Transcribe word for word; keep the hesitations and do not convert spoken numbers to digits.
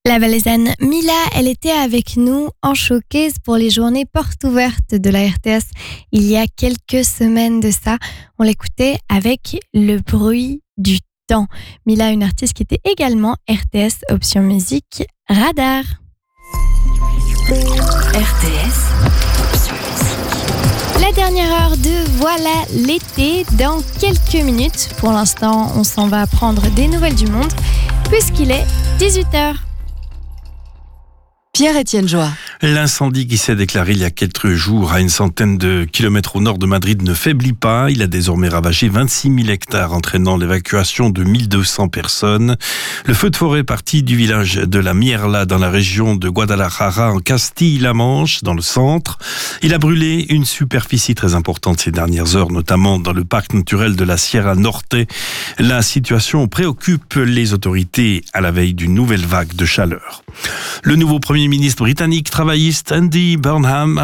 La Valaisanne Mila, elle était avec nous en showcase pour les journées portes ouvertes de la R T S il y a quelques semaines de ça. On l'écoutait avec le bruit du temps. Mila, une artiste qui était également R T S Option Musique Radar. R T S Option Musique. La dernière heure de Voilà l'été dans quelques minutes. Pour l'instant, on s'en va prendre des nouvelles du monde puisqu'il est dix-huit heures. Pierre-Étienne Joie. L'incendie qui s'est déclaré il y a quelques jours à une centaine de kilomètres au nord de Madrid ne faiblit pas. Il a désormais ravagé vingt-six mille hectares, entraînant l'évacuation de mille deux cents personnes. Le feu de forêt parti du village de la Mierla dans la région de Guadalajara en Castille-La Manche, dans le centre. Il a brûlé une superficie très importante ces dernières heures, notamment dans le parc naturel de la Sierra Norte. La situation préoccupe les autorités à la veille d'une nouvelle vague de chaleur. Le nouveau Premier ministre britannique travailliste Andy Burnham